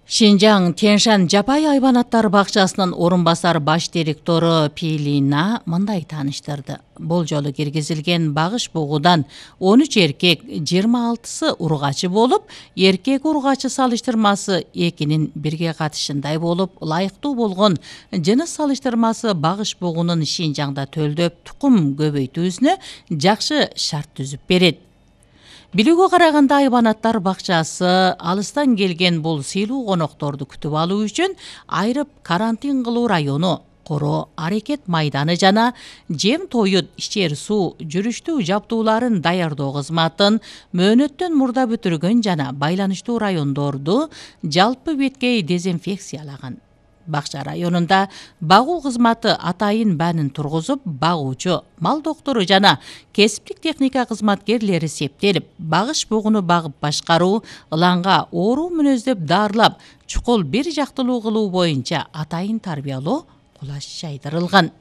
Шинжаң Тянь-Шань жапай айбанаттар бакчасынын орун басар баш директору Пилина мындай тааныштырды. Бул жолу киргизилген багыш бугудан 13 эркек, 26сы ургачы болуп, эркек ургачы салыштырмасы 2-нин бирге катышындай болуп, ылайыктуу болгон жыныс салыштырмасы багыш бугунун Шинжаңда төлдөп тукум көбөйтүүсүнө жакшы шарт түзүп берет. Билүүгө караганда айбанаттар бакчасы алыстан келген бул сыйлуу конокторду күтүп алуу үчүн айрып карантин кылуу району, коро аракет майданы жана жем тоют, ичер суу, жүрүштүү жабдууларын даярдоо кызматын мөөнөттөн мурда бүтүргөн жана байланыштуу райондорду жалпы беткей дезинфекциялаган. Бакча районунда багуу кызматы атайын баанын тургузуп, багуучу, мал доктору жана кесиптик техника кызматкерлери септелип, багыш бугуну багып башкаруу, ыланга оору мүнөздөп дарылап, чукул бир жактылуу кылуу боюнча атайын тарбиялоо кулаш жайдырылган.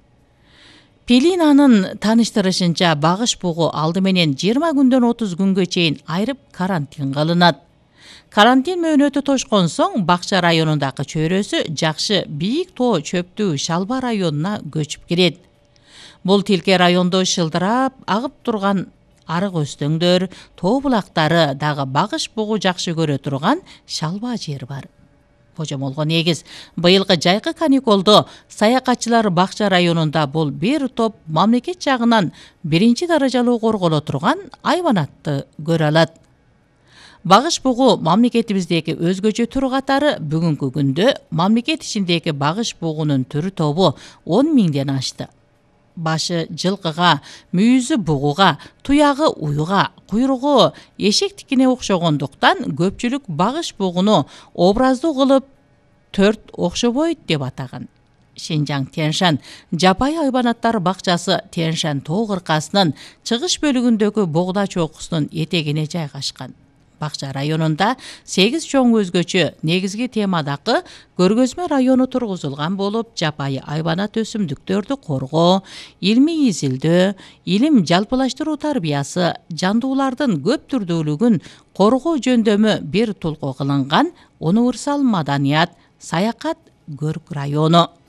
Пилинанын тааныштырышынча, багыш бугу алды менен 20 күндөн 30 күнгө чейин айрып карантин кылынат. Карантин мөөнөтү тошкон соң бакча районундагы чөйрөсү жакшы бийик тоо чөптүү Шалба районуна көчүп кирет. Бул тилке райондо шылдырап агып турган арык өстөңдөр, тоо булактары дагы багыш бугу жакшы көрө турган шалба жер бар. Божомолго негиз, быйылкы жайкы каникулдо саякатчылар бакча районунда бул бир топ мамлекет жагынан 1-даражалуу корголо турган айбанатты көрө алат. Багыш бугу мамлекетибиздеги өзгөчө түр катары бүгүнкү күндө мамлекет ичиндеги багыш бугунун түрү тобу 10 миңден ашты. Башы жылкыга, мүйүзү бугуга, туягы уюга, куйругу эшек тикине окшогондуктан көпчүлүк багыш бугуну образдуу кылып 4 окшобойт деп атаган. Шинжаң Тянь-Шань жапай айбанаттар бакчасы Тянь-Шань тоо кыркасынын чыгыш бөлүгүндөгү Богда чокусунун этегине жайгашкан. Бакча районунда 8 чоң өзгөчө негизги темадагы көргөзмө району тургузулган болуп, жапайы айбанат өсүмдүктөрдү коргоо, илмий изилдөө, илим жалпылаштыруу тарбиясы, жандуулардын көп түрдүүлүгүн коргоо жөндөмү бир тулку кылынган универсал маданият, саякат көрк району.